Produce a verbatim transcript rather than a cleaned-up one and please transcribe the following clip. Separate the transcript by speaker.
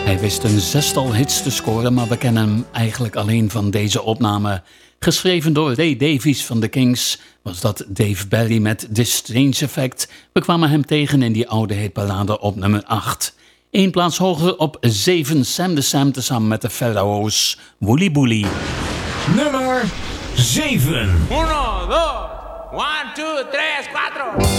Speaker 1: Hij wist een zestal hits te scoren, maar we kennen hem eigenlijk alleen van deze opname. Geschreven door Ray Davies van The Kings was dat Dave Barry met The Strange Effect. We kwamen hem tegen in die oude hitparade op nummer acht. Eén plaats hoger op zeven, Sam de Sam tezamen met de Pharaohs, Woolly Bully.
Speaker 2: Nummer zeven.
Speaker 3: Uno, dos, one, two, tres, cuatro.